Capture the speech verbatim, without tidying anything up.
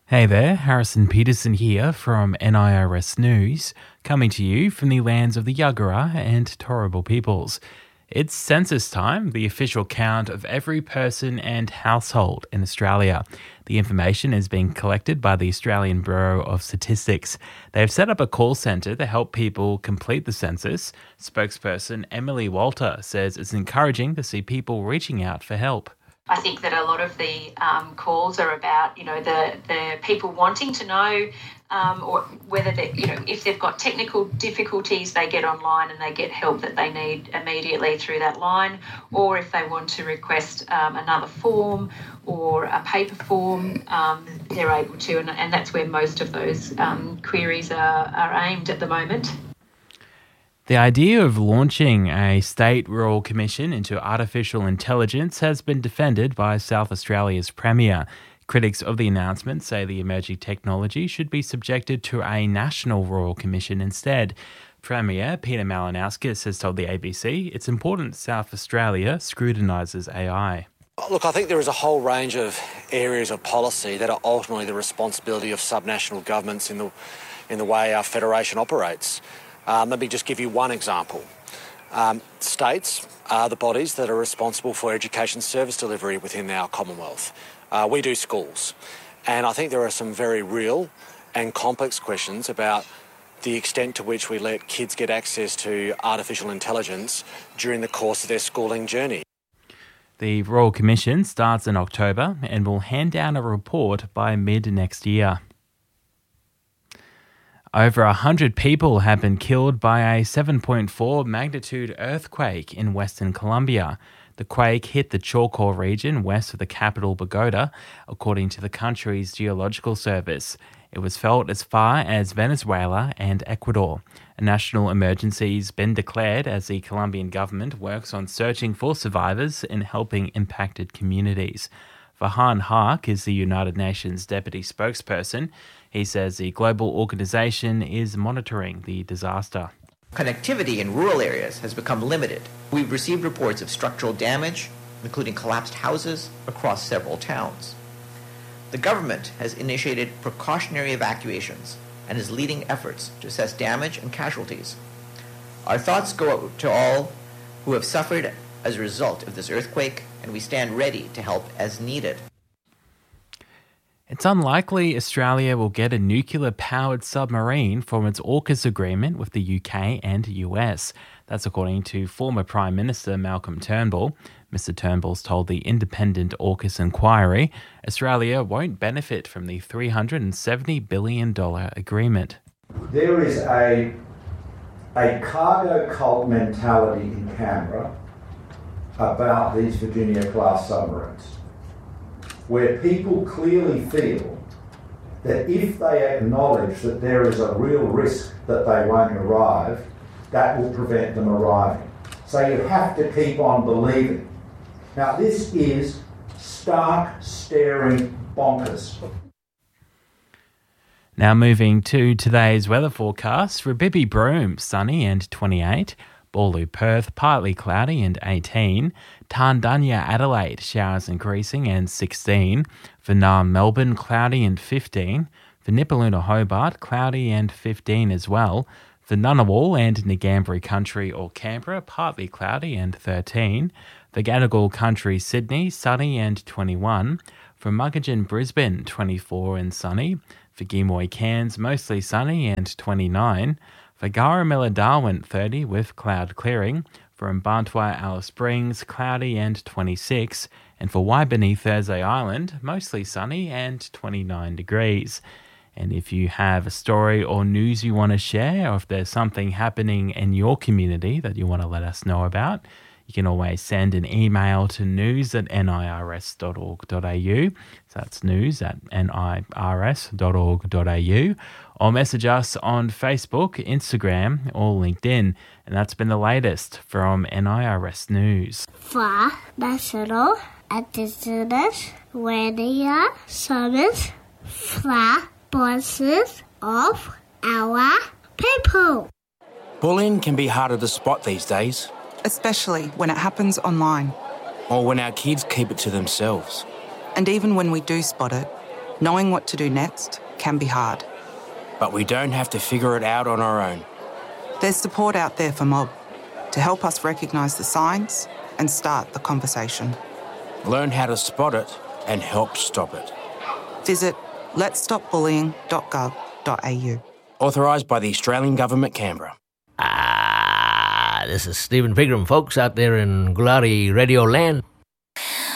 Hey there, Harrison Peterson here from N I R S News, coming to you from the lands of the Yagara and Turrbal peoples. It's census time, the official count of every person and household in Australia. The information is being collected by the Australian Bureau of Statistics. They've set up a call centre to help people complete the census. Spokesperson Emily Walter says it's encouraging to see people reaching out for help. I think that a lot of the um, calls are about, you know, the, the people wanting to know um, or whether they, you know, if they've got technical difficulties, they get online and they get help that they need immediately through that line, or if they want to request um, another form or a paper form, um, they're able to, and, and that's where most of those um, queries are, are aimed at the moment. The idea of launching a state royal commission into artificial intelligence has been defended by South Australia's Premier. Critics of the announcement say the emerging technology should be subjected to a national royal commission instead. Premier Peter Malinauskas has told the A B C it's important South Australia scrutinises A I. Look, I think there is a whole range of areas of policy that are ultimately the responsibility of subnational governments in the in the way our federation operates. Um, let me just give you one example. Um, states are the bodies that are responsible for education service delivery within our Commonwealth. Uh, we do schools. And I think there are some very real and complex questions about the extent to which we let kids get access to artificial intelligence during the course of their schooling journey. The Royal Commission starts in October and will hand down a report by mid next year. Over one hundred people have been killed by a seven point four magnitude earthquake in Western Colombia. The quake hit the Chocó region west of the capital Bogota, according to the country's geological service. It was felt as far as Venezuela and Ecuador. A national emergency has been declared as the Colombian government works on searching for survivors and helping impacted communities. Vahan Haque is the United Nations deputy spokesperson. He says the global organisation is monitoring the disaster. Connectivity in rural areas has become limited. We've received reports of structural damage, including collapsed houses, across several towns. The government has initiated precautionary evacuations and is leading efforts to assess damage and casualties. Our thoughts go out to all who have suffered as a result of this earthquake, and we stand ready to help as needed. It's unlikely Australia will get a nuclear-powered submarine from its AUKUS agreement with the U K and U S. That's according to former Prime Minister Malcolm Turnbull. Mister Turnbull's told the independent AUKUS inquiry Australia won't benefit from the three hundred seventy billion dollars agreement. There is a, a cargo cult mentality in Canberra about these Virginia-class submarines, where people clearly feel that if they acknowledge that there is a real risk that they won't arrive, that will prevent them arriving. So you have to keep on believing. Now this is stark, staring bonkers. Now moving to today's weather forecast. Rabibi Broome, sunny and twenty-eight. Ballou Perth, partly cloudy and eighteen. Tarndanya Adelaide, showers increasing and sixteen. For Naarm Melbourne, cloudy and fifteen. For Nipaluna Hobart, cloudy and fifteen as well. For Ngunnawal and Ngambri Country or Canberra, partly cloudy and thirteen. For Gadigal Country Sydney, sunny and twenty-one. For Muggeridge Brisbane, twenty-four and sunny. For Gimoy Cairns, mostly sunny and twenty-nine. For Garamilla Darwin, thirty with cloud clearing. For Mbarntwa Alice Springs, cloudy and twenty-six. And for Waibini Thursday Island, mostly sunny and twenty-nine degrees. And if you have a story or news you want to share, or if there's something happening in your community that you want to let us know about, you can always send an email to news at n i r s dot org dot a u. So that's news at n i r s dot org dot a u. Or message us on Facebook, Instagram, or LinkedIn. And that's been the latest from N I R S News. For National Indigenous Radio Service, flat voices of our people. Bullying can be harder to spot these days. Especially when it happens online. Or when our kids keep it to themselves. And even when we do spot it, Knowing what to do next can be hard. But we don't have to figure it out on our own. There's support out there for Mob to help us recognise the signs and start the conversation. Learn how to spot it and help stop it. Visit lets stop bullying dot gov dot a u. Authorised by the Australian Government, Canberra. Ah, this is Stephen Pigram, folks, out there in glory Radio Land.